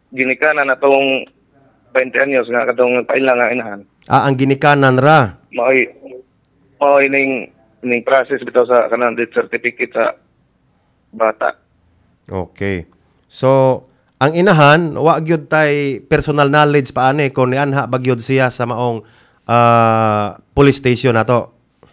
ginikanan atong 20 anyos nga katong paila nga inahan. Ang ginikanan ra. Mao'y ning process bitaw sa kanang death certificate sa bata. Okay. So, ang inahan, wa gyud tay personal knowledge paani kung nianha ba gyud siya sa maong police station nato.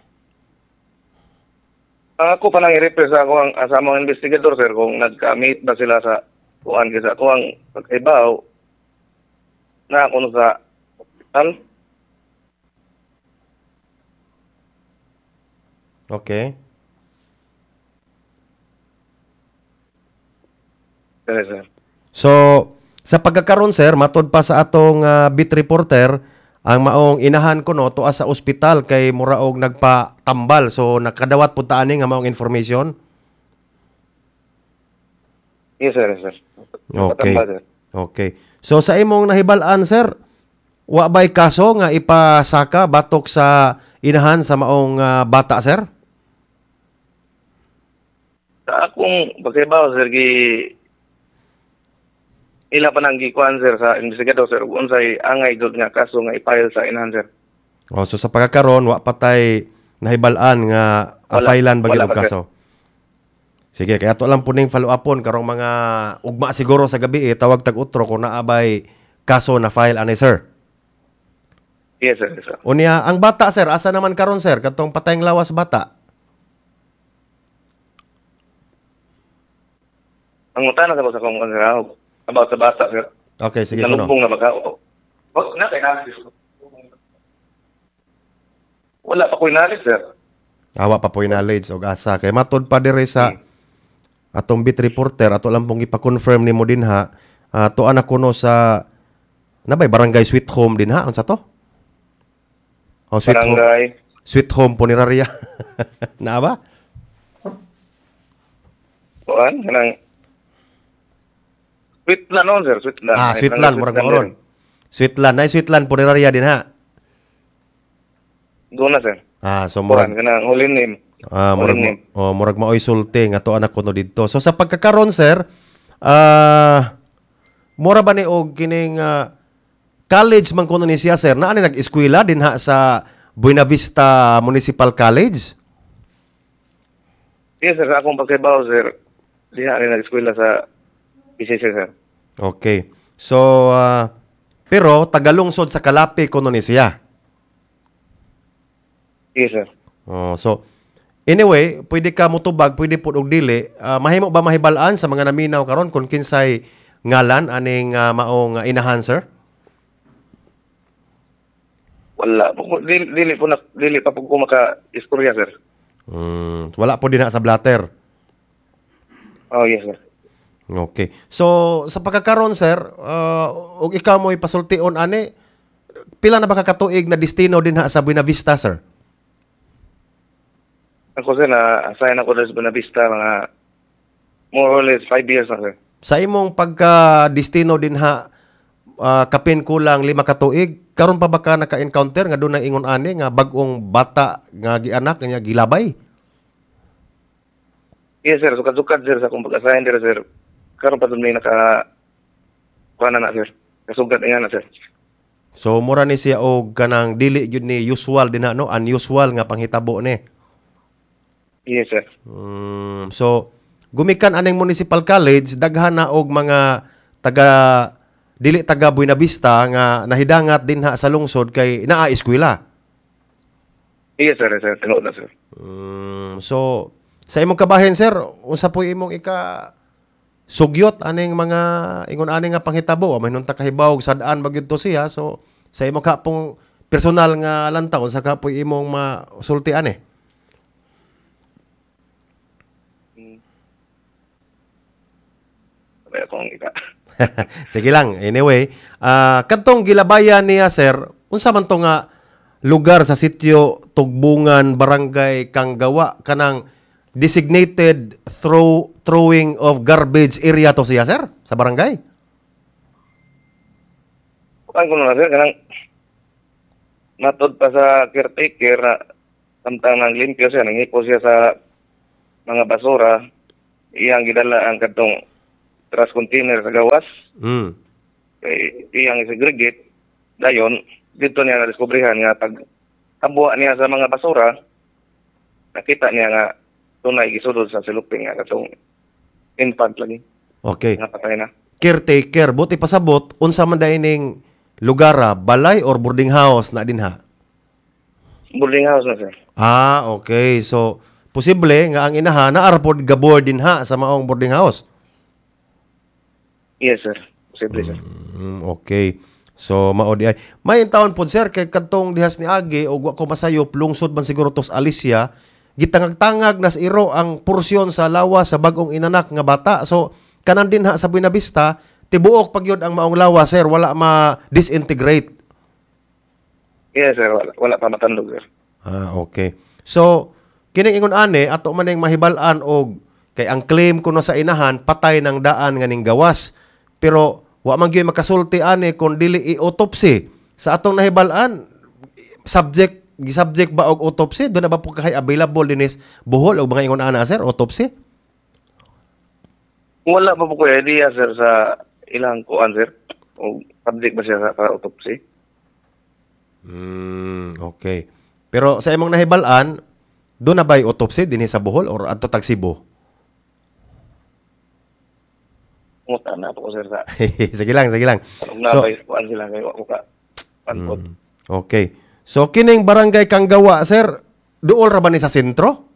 Ako pa nang i-refer sa ako sa mga investigador, sir, kung nagka-meet ba sila sa kuan kasi ako ang pagkaibaw na ako sa hospital. Okay. Yes, sir. So, sa pagkakaroon sir, matod pa sa atong beat reporter, ang maong inahan ko no tuwa sa ospital kay muraog nagpatambal. So nakadawat pud ta ani nga maong information. Yes, sir. Yes, sir. Okay. Patambal, sir. Okay. So sa imong nahibal-an sir, wa bay kaso nga ipasaka batok sa inahan sa maong bata sir? Sa akong pagkaibaw, sir, ila pa nang gikuan, sir, sa investigador, sir, unsay angay gud nga kaso nga i-file sa inahan, sir. So sa pagkakaroon wa patay nahibal-an nga filean ba gyud og pa, sir. kaso. Sige, kaya to lang po ning follow upon karong mga ugma siguro sa gabi tawag tag-utro kung naabay kaso na file ani sir. Yes, sir. Yes, sir. Unya ang bata sir, asa naman karon sir katong patayng lawas bata? Ang utana sa kong kaniraw about sa bata, sir. Okay, sige kuno. Nalubong na baka. Na kay nalis. Wala pa ko inalis, sir. Awa pa po knowledge og asa kay matod pa dire sa atong beat reporter ato lang pong ipa-confirm nimo dinha tuan ako no sa nabay barangay Sweet Home dinha unsa to? Sweet Home. Barangay. Sweet Home Puniraria. Na ba? Kuan kanang Sweetland on, sir. Sweetland. Sweetland murag maoron. Sweetland, nay Sweetland Puniraria dinha. Doon na, sir. So Kuan murag kanang huli name. murag maoy sulti nga tuan ako no didto. So sa pagkakaron sir, mura ba ni og kining college man kuno ni siya sir? Naa ni nag-eskwela dinha sa Buena Vista Municipal College? Yes, sir. Akong pagkaibaw, sir. Diha rin nag-eskwela sa PCC, sir. Okay. So pero tagalungsod sa Kalapi kuno ni siya. Yes, sir. So anyway, pwede ka mutubag, pwede pud og dili. Mahimo ba mahibal-an sa mga naminaw karon kung kinsay ngalan aning maong inahan sir? Wala. Dili pa po ko maka-istorya, sir. Wala po din sa blatter. Oh, yes, sir. Okay. So sa pagkakaroon sir, og ikaw mo ipasultion ani, pila na ba ka katuig na destino din sa Buena Vista sir? Ako, sir, na-assign ako sa Buena Vista mga more or less 5 years na, sir. Sa imong pagka-destino din kapin kulang 5 ka tuig, karon pa ba ka naka-encounter nga dunay ingon ani nga bag-ong bata nga gianak nga gilabay? Yes, sir. Sukad-sukad, sir, sa akong pag-assign dito, sir. Karon pa doon kuha na, sir. Kasugad nga na, sir. So mura ni siya og kanang dili gyud ni usual din no, unusual nga panghitabo ni. Yes, sir. So gumikan aning municipal college daghan na og mga dili taga Buena Vista nga nahidangat din sa lungsod kay naa eskwela. Yes, sir. Yes, sir. Tinuod na, sir. So sa imong kabahin sir, unsa po imong sugyot aning mga ingon ani nga panghitabo, mahinon ta kahibaw sad-an bagyud to siya. So sa imong kapong personal nga lantaw unsa ka po imong masulti ani? Sige lang. Anyway, kadtong gilabayan niya sir, unsa man to nga lugar sa sitio Tugbungan, Barangay Kanggawa kanang designated throwing of garbage area to siya sir sa barangay? Kuan ko na, sir, kanang matod pa sa caretaker na samtang nang limpyo siya, nangipo siya sa mga basura, iyang gidala ang kadtong trash container sa gawas. kay iyang segregate dayon dito niya na diskubrihan nga pag habuan niya sa mga basura nakita niya nga tunay gisulod sa siluping nga katong infant lagi Okay. nga patay na. Caretaker, buti pasabot, unsa man ning lugara, balay or boarding house na dinha? Boarding house na sir. Ah, okay. So, posible nga ang inaha na arapod gabor dinha sa maong boarding house. Yes sir. Posible sir. Okay. So, maodi ay. May taon po, sir, kay katong dihas ni Agi, o wa ko masayop, lungsod man siguro tos Alicia, gitangag-tangag nas iro ang porsyon sa lawas sa bagong inanak nga bata. So, kanan din ha sa Buena Vista, tibuok pagyod ang maong lawas, sir, wala ma-disintegrate. Yes sir. Wala pa matandog sir. Ah, okay. So, kining ingon ane, ato man yung mahibal-an og kay ang claim kuno sa inahan, patay ng daan nga ning gawas. Pero, wa man gyud makasulti ane kung dili i-autopsy. Sa atong nahibal-an, subject ba og autopsy? Doon na ba po kay available dinis buhol o mga ingon ana, sir, autopsy? Wala pa po ko idea sir sa ilang kuan sir. O subject ba siya para autopsy? Okay. Pero sa imong nahibal-an, doon na ba autopsy dinhi sa buhol or adto tag Cebu? Muta na po ko sir sa Sige lang. anong nabay kuan sila kayo ako ka panpod. Okay. So, kining barangay Kanggawa, sir, duol ra ba ni sa sentro?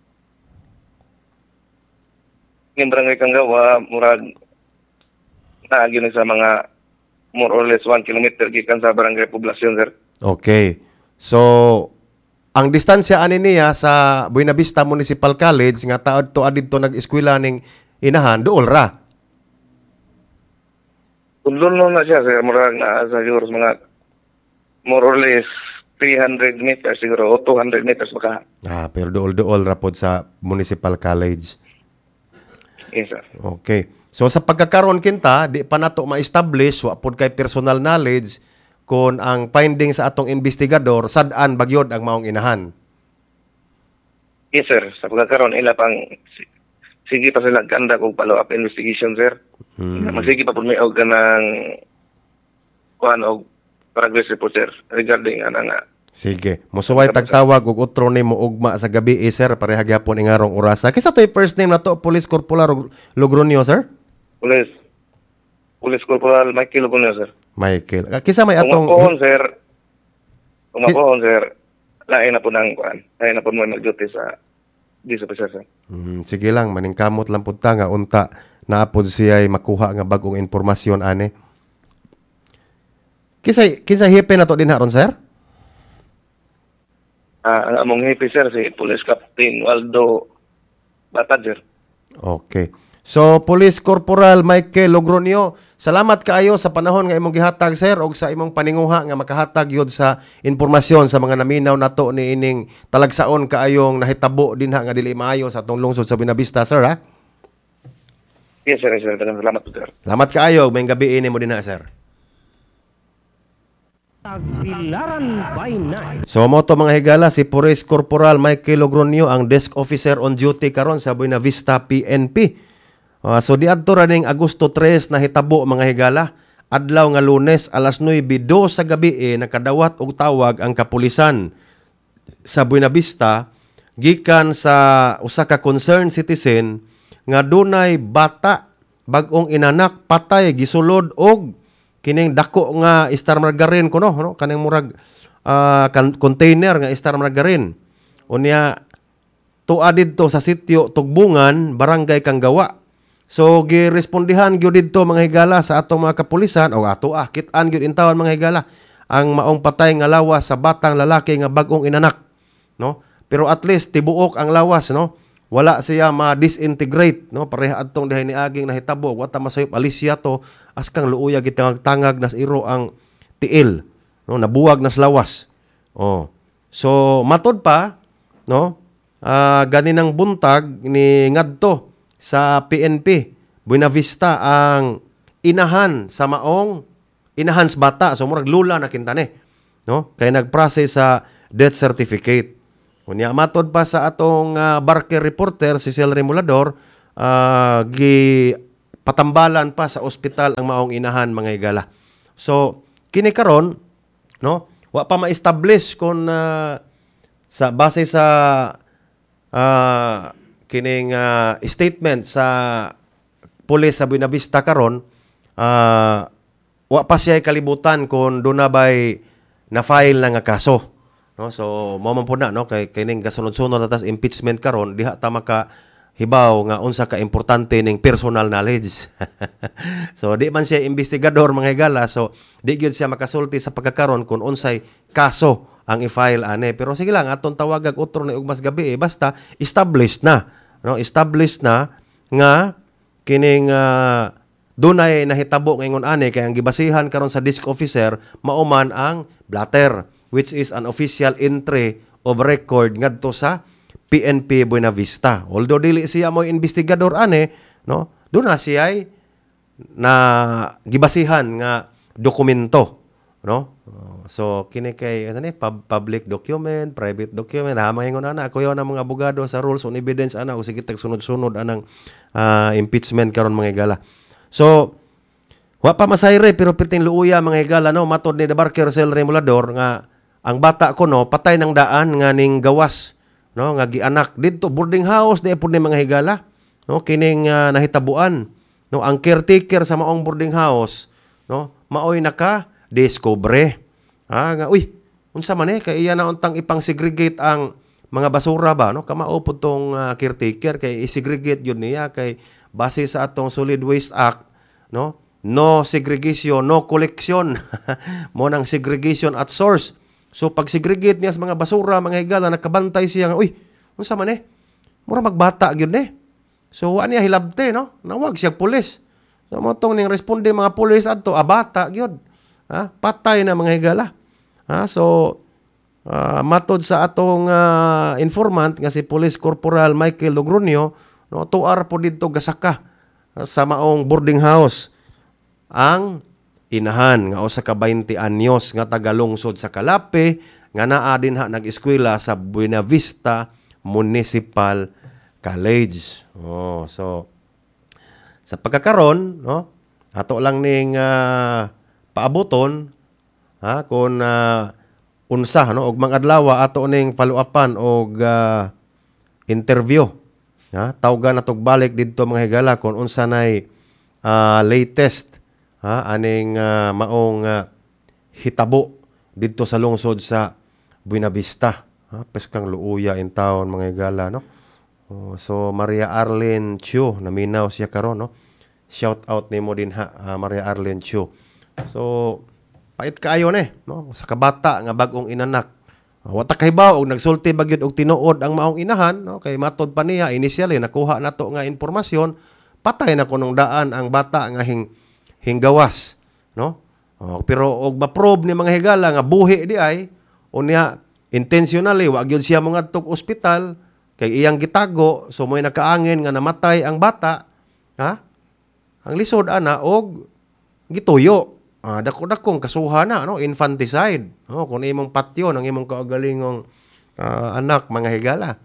Yung barangay Kanggawa, murag naagi na sa mga more or less 1 kilometer gikan sa barangay poblasyon sir. Okay. So, ang distansya ani niya sa Buena Vista Municipal College nga taod to adidto nag-eskwela ning inahan duol ra. Tulon na siya sir, murag na sa siguro mga more or less 300 meters siguro o 200 meters baka. Pero duol ra pod sa Municipal College. Yes sir. Okay. So sa pagkakaroon kinta, di pa nato ma-establish wa pod kay personal knowledge kung ang finding sa atong investigador sad-an bagyod ang maong inahan. Yes sir, sa pagkakaroon ila pang sige pa sila ganda kung follow-up investigation sir. Magsige pa po may og ganang kuan og progress report sir regarding ana nga. Sige. Musuway tagtawag og utro nimo ugma sa gabi sir pareha gyapon ingarong orasa. Kisa to'y first name na to Police Corporal Logronio sir? Police Corporal Michael Logronio sir. Michael. Kisa may atong Kung ako sir, lain na po ng kuan. Lain na po mo mag-duty sa police officer sir. Sige lang, maningkamot lang punta nga unta naapod siya makuha nga bagong informasyon ane. Kinsa hipe na to din haron sir? Ang among hipe sir si Police Captain Waldo Batad sir. Okay. So Police Corporal Michael Logronio, salamat kaayo sa panahon nga imong gihatag sir og sa imong paninguha nga makahatag yod sa impormasyon sa mga naminaw nato ni ining talagsaon kaayong nahitabo dinha nga dili maayo sa atong lungsod sa Buena Vista sir ha. Yes sir, salamat po sir. Salamat kaayo, may gabi ini mo dinha sir. Tagbilaran by night. So mo to mga higala si Police Corporal Michael Logronio ang desk officer on duty karon sa Buena Vista PNP. So diadto ra ning Agosto 3 na hitabo mga higala, adlaw nga Lunes alas 9:02 sa gabi nakadawat og tawag ang kapulisan sa Buena Vista gikan sa usa ka concerned citizen nga dunay bata bag-ong inanak patay gisulod og kining dako nga Star Margarine kuno no kaning murag container nga Star Margarine. Unya tuwa didto sa sitio Tugbungan, Barangay Kanggawa. So girespondihan gyud didto mga higala sa atong mga kapulisan o ato kit-an gyud intawon mga higala ang maong patay nga lawas sa batang lalaki nga bag-ong inanak, no? Pero at least tibuok ang lawas, no? Wala siya ma-disintegrate, no? Pareha adtong dihay ni aging nahitabo wa ta masayop Alicia to askang luuya gitangag-tangag nas iro ang tiil, no? Nabuwag nas lawas. So matod pa, no? Ganinang buntag ni ngadto sa PNP Buena Vista ang inahan sa maong inahan sa bata, so murag lula na kintani, no? Kay nagprocess sa death certificate. Unya matod pa sa atong barker reporter si Cel Remulador, gi patambalan pa sa ospital ang maong inahan mga higala. So kini karon, no, wa pa ma-establish kung sa base sa kining statement sa pulis sa Buenavista karon, wa pa siya kalibutan kung doon na ba'y na-file na nga kaso. No? So, mo man po na, no? Kay kining kasunod-sunod atas impeachment karon, diha ta maka hibaw nga unsa ka importante ning personal knowledge. So, di man siya investigador mga higala. So, di gyud siya makasulti sa pagkakaron kung unsay kaso ang i-file ane. Pero sige lang, aton tawagag utro na ugmas gabi basta established na. No? Established na nga kining dunay nahitabo ngayon ani kay ang gibasihan karon sa disk officer mauman ang blatter, which is an official entry of record ngadto sa PNP Buenavista. Although dili siya mo investigador ani, no, doon na siya na gibasihan nga dokumento, no. So kini kay public document, private document, mangingon ana ako yon ang mga abogado sa rules on evidence ana o sige tag sunod-sunod anang impeachment karon mga higala. So wa pa masayre pero piting luuya mga higala, no, matod ni Barker Cell Remulador nga ang bata ko, no, patay ng daan nga ning gawas, no, nga gianak didto boarding house di pud ni mga higala, no, kining nahitabuan, no, ang caretaker sa maong boarding house, no, maoy naka discover nga uy unsa man kay iya na untang ipang segregate ang mga basura ba, no, kamao pud tong caretaker kay i-segregate yun niya kay base sa atong Solid Waste Act, no, no segregation, no collection. Mo nang segregation at source. So pag segregate niya sa mga basura, mga higala, nakabantay siya nga, uy, unsa man mura magbata gyud ni. So wa niya hilabte, no? Nawag siya pulis. So mo tong ning responde mga pulis adto, bata gyud. Patay na mga higala. So matod sa atong informant nga si Police Corporal Michael Logronio, no, tuar po dito gasaka sa maong boarding house ang inahan nga usa ka 20 anyos nga tagalungsod sa Kalape nga naa din nag-eskwela sa Buenavista Municipal College. So sa pagkakaron, no, ato lang ning paaboton kung unsa, no, og mga adlaw ato ning follow-upan og interview. Tawgan natog balik didto mga higala kung unsa nay latest aning maong hitabo didto sa lungsod sa Buenavista. Peskang luuya in town mga higala, no. So Maria Arlene Chu naminaw siya karon, no. Shout out nimo din Maria Arlene Chu. So pait kaayo no, sa kabata nga bag-ong inanak. Wata kay ba og nagsulti bagyod og tinuod ang maong inahan, no, kay matod pa niya initially nakuha nato nga impormasyon patay na kunong daan ang bata nga hinggawas, no. Pero og ma-probe ni mga higala nga buhi di ay unya intentionally wa gyud siya mo ngadtog ospital kay iyang gitago so mo'y nakaangin nga namatay ang bata, ang lisod ana og gituyo. Dako-dakong kasuhana, no, infanticide, no, kung imong patyo ng imong kaugalingong anak mga higala.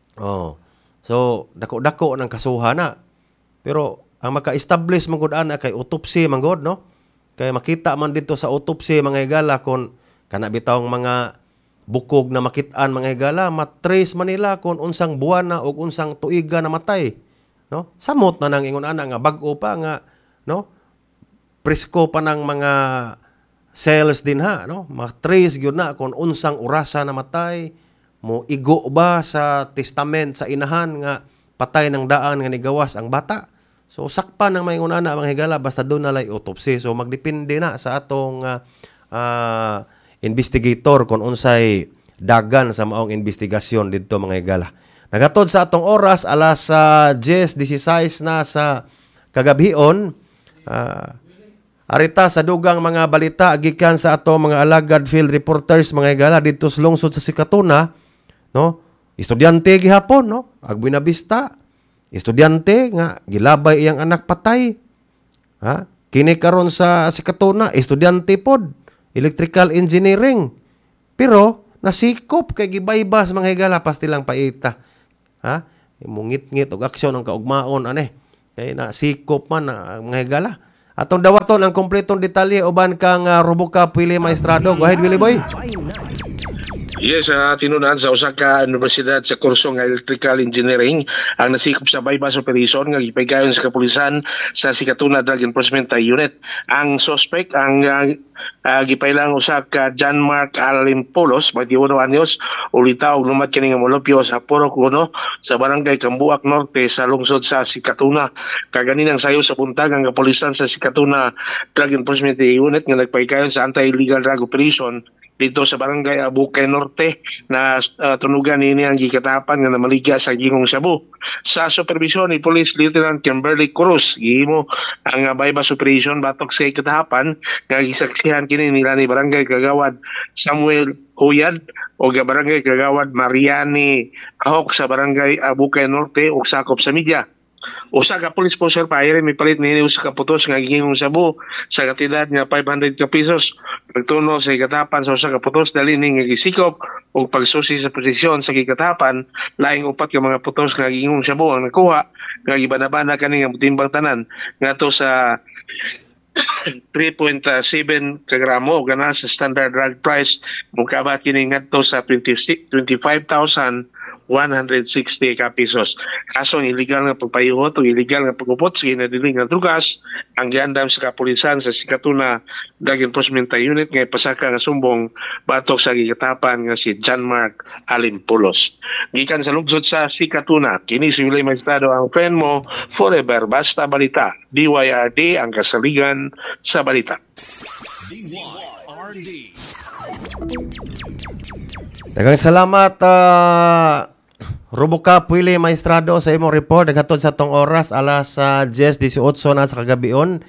So dako-dako ng kasuhana. Pero ang maka-establish man gud ana kay autopsy man gud, no. Kay makita man dito sa autopsy mga higala kung kana bitawng mga bukog na makit-an mga higala, matrace man nila kung unsang buwan na o unsang tuiga na matay, no. Samot na nang ingon ana nga bag-o pa nga, no, presko pa ng mga cells din no? Matrace yun na kung unsang orasa na matay, mo igo ba sa testament sa inahan nga patay ng daan nga nigawas ang bata. So sakpan ng mga ingunana mga higala basta doon nalay autopsy. So magdepende na sa atong investigator kung unsay dagan sa maong investigasyon dito mga higala. Nagatod sa atong oras alas 10:16 na sa kagabhion. Arita sa dugang mga balita gikan sa ato mga alagad field reporters mga higala dito sa lungsod sa Sikatuna, no. Estudyante gihapon, no, ag Buenavista. Estudyante nga gilabay iyang anak patay. Kini karon sa Sikatuna, estudyante pod electrical engineering. Pero nasikop kay gibaybas mga higala pastilang paita. Mungit-ngit og aksyon ang kaugmaon kay nasikop man mga higala. Atong dawaton ang kompletong detalye uban kang Roboca Willie Maestrado. Go ahead, Willie Boy. Yes, tinunan sa usa ka universidad sa kurso nga electrical engineering ang nasikop sa bypass operation nga gipaygayon sa kapulisan sa Sikatuna Drug Enforcement Unit. Ang suspect ang gipailang usa ka John Mark Alimpolos, 21 anyos, ulitaw lumad kini nga molupyo sa Purok 1 sa barangay Cambuak Norte sa lungsod sa Sikatuna. Kaganinang sayo sa buntag ang kapulisan sa Sikatuna Drug Enforcement Unit nga nagpaygayon sa anti-illegal drug operation dito sa barangay Abukay Norte na tunugan ini ang gikatapan nga namaligya sa Gingong Cebu. Sa supervision ni Police Lieutenant Kimberly Cruz, gihimo ang bypass operation batok sa ikatapan nga gisaksihan kini nila ni barangay Kagawad Samuel Huyad o barangay Kagawad Mariani Ahok sa barangay Abukay Norte o sakop sa media. Usa ka police officer pa may palit ni usa ka putos nga Gingong Cebu sa kantidad nga 500 ka pesos. Pagtuno sa ikatapan sa usa ka putos dali ni nga gisikop og pagsusi sa posisyon sa ikatapan, laing upat ka mga putos nga Gingong Cebu ang nakuha nga gibanabana kani nga timbang tanan ngadto sa 3.7 kagramo gana sa standard drug price mukabat kini ngadto sa 25,160 ka pesos. Kaso ang illegal nga pagpayuhot o illegal nga pagupot sa ginadiling nga drugas ang giandam sa kapulisan sa Sikatuna Drug Enforcement Unit nga ipasaka nga sumbong batok sa gikatapan nga si John Mark Alimpulos. Gikan sa lungsod sa Sikatuna, kini si Willie Maestrado ang friend mo forever basta balita. DYRD ang kasaligan sa balita. DYRD. Daghang salamat Roboca Willie Maestrado sa imong report. Naghatod sa tong oras alas 10:18 na sa kagabion.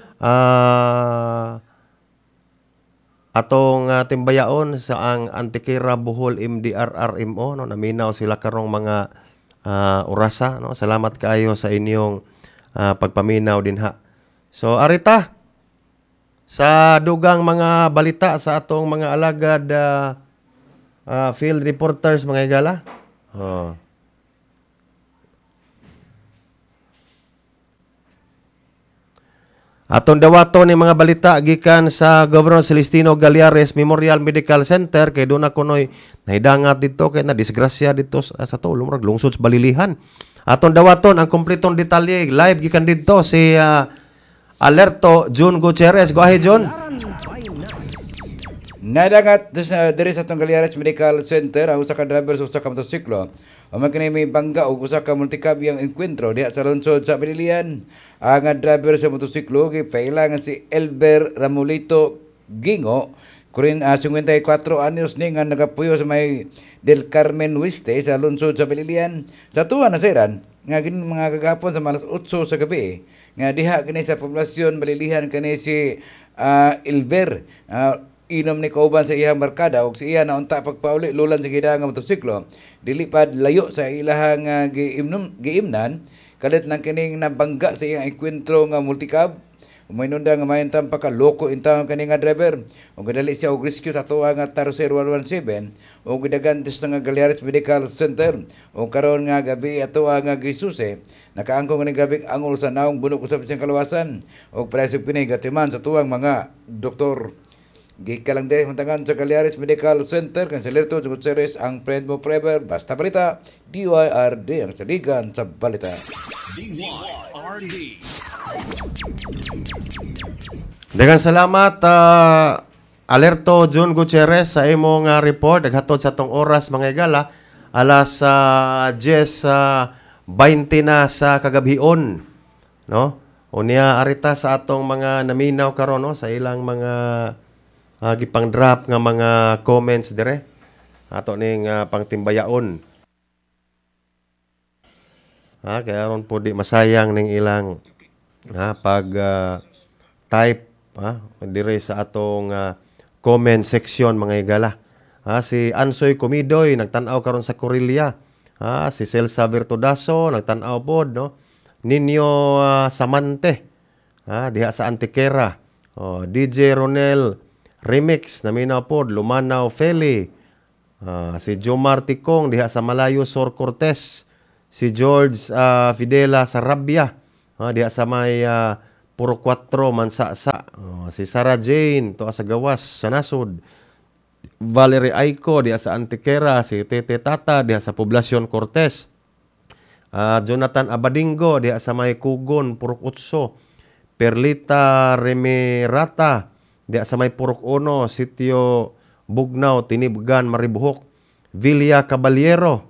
Atong timbayaon sa ang Antikira Bohol MDRRMO no, naminaw sila karong mga orasa no. Salamat kaayo sa inyong pagpaminaw dinha. So arita sa dugang mga balita sa atong mga alagad field reporters mga igala. Atong dawaton ni mga balita gikan sa Governor Celestino Galiares Memorial Medical Center kay doon na kunoy nahidangat dito kay na disgrasya dito sa tulong murag lungsod sa Balilihan. Atong dawaton ang kompletong detalye live gikan dito si Alerto June Gutierrez. Go ahead, June. Nadangat diri sa atong Galiares Medical Center ang usa ka driver sa usa ka motorsiklo. O magkini may bangga og usa ka multikabiyang enkwentro diha sa lungsod sa Balilihan. Ang driver sa motorsiklo gipaila nga si Elber Ramulito Gingo, kurin 54 anyos ni nga nagapuyo sa may Del Carmen Weste sa lungsod sa Balilihan. Sa tuwa na seran nga gin mga kagapon sa alas 8 sa gabi nga diha kini sa poblasyon Balilihan kani si Elber inom ni kauban sa iyang barkada ug sa iya naunta pagpauli lulan sa gidang nga motorsiklo dili pad layo sa ilahang giimnan kalit lang kining nabangga sa iyang enkwentro nga multicab umaynunda nga mayon tampa ka loko intawon kani nga driver ug gadali siya og rescue sa tuwa nga Taroser 117 ug gidagan sa nga Galiares Medical Center ug karon nga gabi ato nga gisuse nakaangkong ni gabi angol sa naong bunok usab siyang kalawasan ug presyo pinay gatiman sa tuwang mga doktor. Gikalang de huntangan sa Galiares Medical Center kan Alerto Gutierrez ang friend mo forever basta balita DYRD ang saligan sa balita. DYRD. Daghang salamat Alerto June Gutierrez sa imong report naghatod sa tong oras mga igala alas 10:20 na sa kagabhion no unya arita sa atong mga naminaw karon no sa ilang mga gipang drop nga mga comments dire ato ning pangtimbayaon kaya aron po di masayang ning ilang pag type dire sa atong comment section mga igala si Ansoy Comidoy nagtan-aw karon sa Corillia si Celsa Virtudaso nagtan-aw pod no Ninyo Samante diha sa Antikera DJ Ronel Remix naminaw pod Lumanaw Feli si Jomar Tikong diha sa Malayo Sor Cortez si George Fidela sa Rabia diha sa may puro 4 mansasa. Si Sarah Jane to sa gawas sa nasod. Valerie Aiko diha sa Antiquera, si Tete Tata diha sa Poblacion Cortes. Jonathan Abadingo diha sa may Kugon, Purok 8. Perlita Remirata diha sa may Purok 1, Sitio Bugnaw, Tinibgan, Maribuhok. Villa Caballero,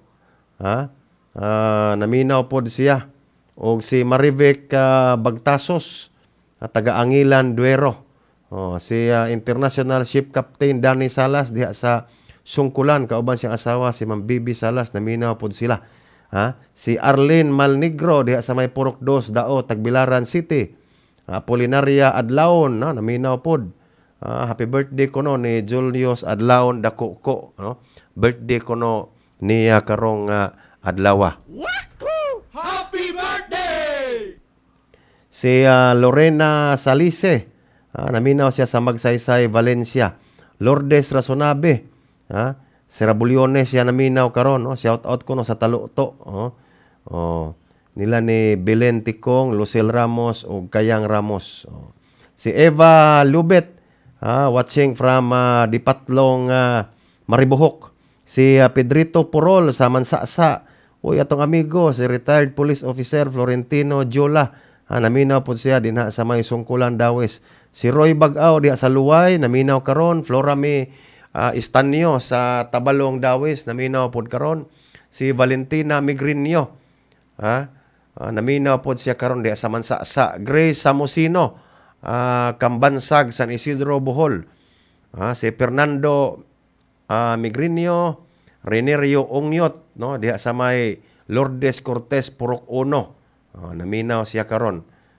naminaw pod siya. O si Marivic Bagtasos, taga-Angilan, Duero. Si International Ship Captain Danny Salas diha sa Sungkulan, kauban siyang asawa si Ma'am Bibi Salas, naminaw pod sila. Si Arlene Malnigro diha sa may Purok 2, Dao, Tagbilaran City. Apolinaria Adlaon, naminaw pod. Happy birthday ko no ni Julius Adlaon Dakoko, no? Birthday ko no niya karong adlaw. Happy birthday! Si Lorena Salise, naminaw siya sa Magsaysay, Valencia. Lourdes Rasonabe, si Rabuliones siya naminaw karon, no? Shout out ko no sa Taluto, nila ni Belen Tikong, Lucille Ramos o Kayang Ramos. Si Eva Lubet, watching from Dipatlong, Maribohok. Si Pedrito Porol sa Mansasa. Uy, atong amigo, si retired police officer Florentino Jola. Naminaw po siya din sa may Sungkulan, Dawes. Si Roy Bagao diha sa Luway, naminaw karon. Florame Istanyo sa Tabalong, Dawes, naminaw po karon. Si Valentina Migrinio, naminaw po siya karon diha sa Mansasa. Grace Samosino, Kambansag, San Isidro, Bohol. Si Fernando Migrinio, Renerio Ongyot, no, diha sa may Lourdes Cortes, Purok 1. Naminaw siya karon.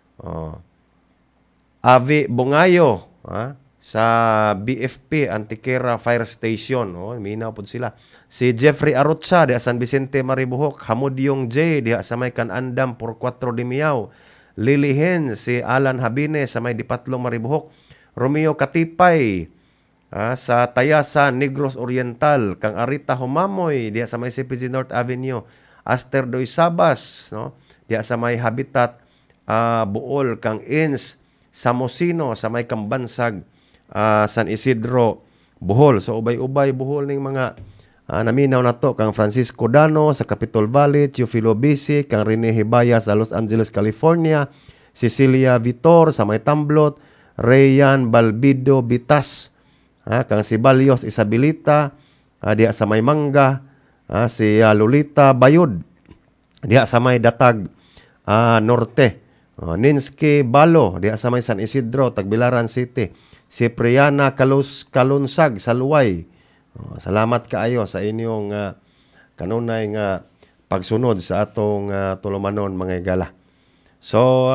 Avi Bungayo, sa BFP Antiquera Fire Station, naminaw po sila. Si Jeffrey Arutza diha San Vicente, Maribohok. Hamudyong J diha sa may Canandam, Purok 4 de Miao. Lily Hen, si Alan Habine sa may Dipatlong, Maribohok. Romeo Katipay, sa Tayasa, Negros Oriental. Kang Arita Humamoy diha sa may CPG North Avenue. Aster Doy Sabas, no, diha sa may Habitat, Buol. Kang Ins Samosino sa may Kambansag, San Isidro, Bohol. So ubay-ubay Bohol ning mga naminaw na to. Kang Francisco Dano sa Capitol Valley, Teofilo Bisi, kang Rene Hibaya sa Los Angeles, California, Cecilia Vitor sa may Tamblot, Rayan Balbido Bitas, kang si Balios Isabilita diha sa may Mangga, si Lolita Bayod diha sa may Datag Norte, Ninsky Balo diha sa may San Isidro, Tagbilaran City, si Priana Kalunsag sa Luway. Salamat kaayo sa inyong kanunay nga pagsunod sa atong tulumanon, mga igala. So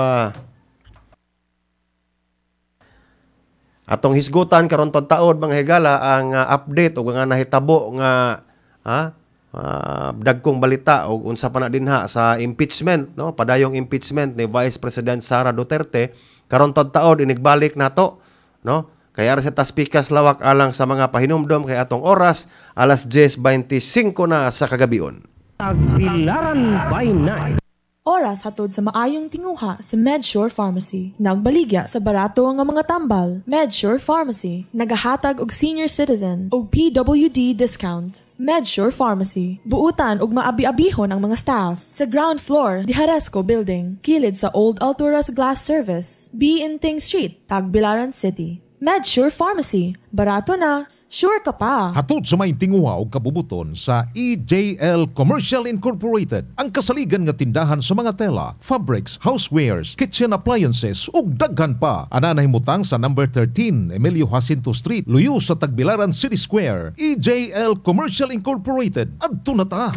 atong hisgutan karon tod taon, mga higala, ang update o nga nahitabo nga dagkong balita o unsa pa na dinha sa impeachment, no? Padayong impeachment ni Vice President Sara Duterte karon tod taon inigbalik nato, no? Kaya sa taspikas lawak alang sa mga pahinumdom kay atong oras alas 10:25 na sa kagabion. Tagbilaran by night. Oras hatod sa maayong tinguha sa MedSure Pharmacy. Nagbaligya sa barato nga mga tambal. MedSure Pharmacy nagahatag og senior citizen og PWD discount. MedSure Pharmacy, buutan ug maabi-abihon ang mga staff. Sa ground floor, di Haresco Building, kilid sa Old Alturas Glass Service, B. Inting Street, Tagbilaran City. MedSure Pharmacy, barato na, sure ka pa. Hatod sa may tinguha o kabubuton sa EJL Commercial Incorporated, ang kasaligan nga tindahan sa mga tela, fabrics, housewares, kitchen appliances ug daghan pa. Ana nahimutang sa number 13 Emilio Jacinto Street, luyo sa Tagbilaran City Square. EJL Commercial Incorporated, adto na ta.